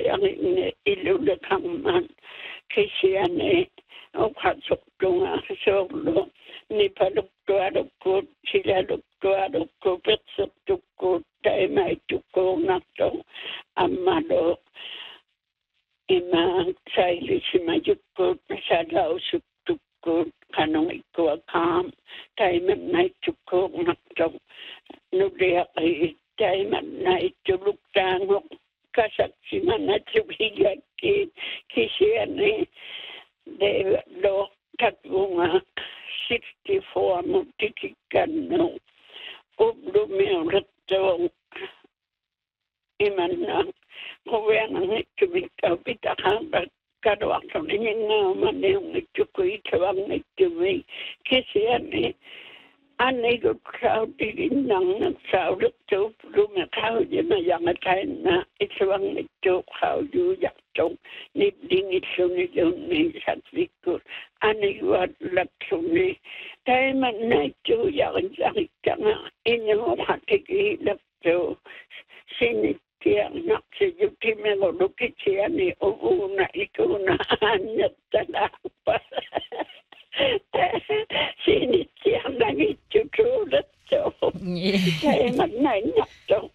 Siangin iluda kamman kisiane okhatsuktunga solo nipaluktuadukku silaluktuadukku petsuktukku taimaitukku nakto ammalo ima sailisimajukku salausuktukku kanongikku akam taimaitukku nakto nudiaki taimaitukku kasaksiman at subhigati kisiane de lo tatunga 64 mutikikano ublumiorto imana kuwenang itumika pitakamba kadwakto ninga maneng itukitawang itumi kisiane Anego crowd in Nang South to Lumacau, Yamayangatana, it's one to how you yato, nibbling it only only at Vico, Anego Luxury, time and night to Yankana, in your Hatiki, Lacto, Sinitia, not say you came and look at Tiani, Una, Icona, and the Sinitianagi to do that. Nato.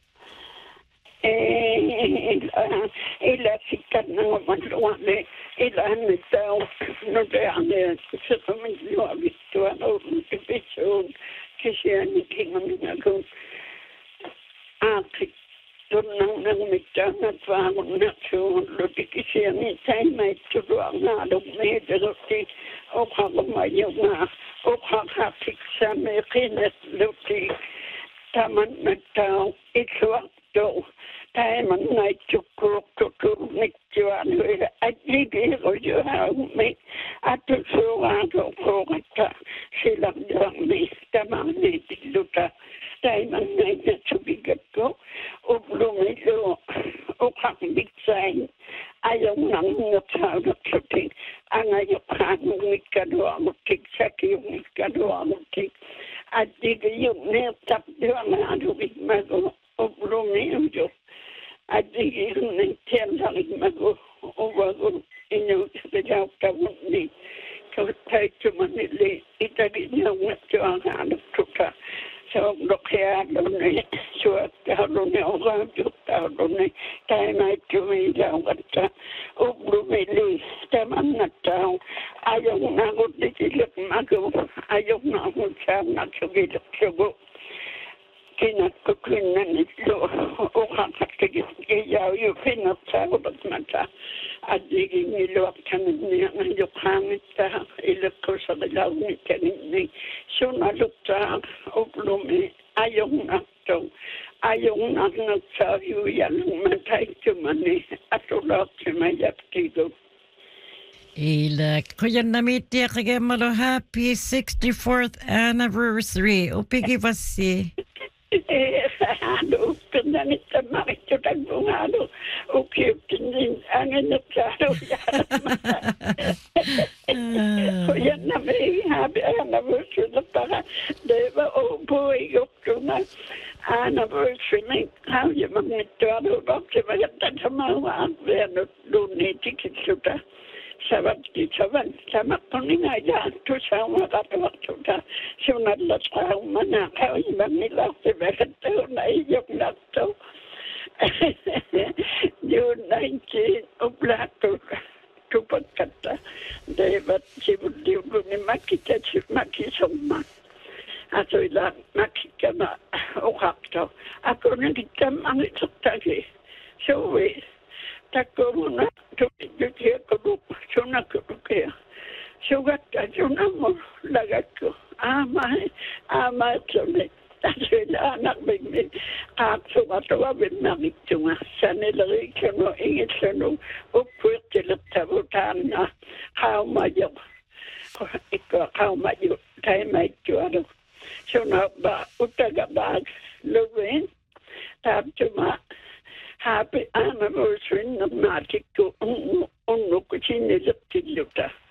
Elastican no one, Elan, no down, settlement, you are to an open episode, Kisian, King of Nago. Don't mitang at vang na so lutiki ni time may to na do me the luti o kagamayo na o kakapik sa me kinet luti taman na tao itwakto time and night to cook to make you at least or you have me at the so I go for silang me tamani luta time and night to be good go Ublumilo, Okak Big Sign, I don't know how to take, and I can't make a dog take, Saki, make a dog take. I did you nail up the big mago, Ublumilo. I did you tell mago over in the doctor wouldn't need to take to money. It didn't know what to hand of Tuka. So look here, Donny, so Donny, over to Donny, time I to me down, but Ublumili, Taman town. I don't know what this is, Mago. I don't know what I'm not to get to go. Kina cooking and it's so, oh, I have to get you pin up out of matter. I dig in the lock and you can't in the course of the love me telling me. Soon I looked out, Oblumi, I don't know. I don't know how you young man take to money. I told out to my yaptigo. Ila kuyanamitia kagemalo happy 64th anniversary. Upigi vasi. Ano, kananita makito tagbungado. Okay, angin na klaro yan na may happy anniversary na para. Diba, boy, yoko na anniversary na how you magmito ano, bakit maganda sa mga ano, doon ticket suta. Sabat sama kuning aja tu sama kata waktu dah sunat lah mana kau ibang nila sebagai tu naik jok nak tu June 19 ublah tu kata debat sibuk ni makita maki semua atau ilah maki kena okak tu aku nanti kamang itu tadi so Takumuna to the Kuru, Suna Kurukia. So got a Junamo Lagaku. My sonnet. That's it, not big me. So what I will not be to us. Sanilla, English, Upward to the Tabutana. How my job? How my time I do. So now, Utaga bag, Lorraine, Tab to my. Happy anniversary na matiko unno kuchini lupti luta.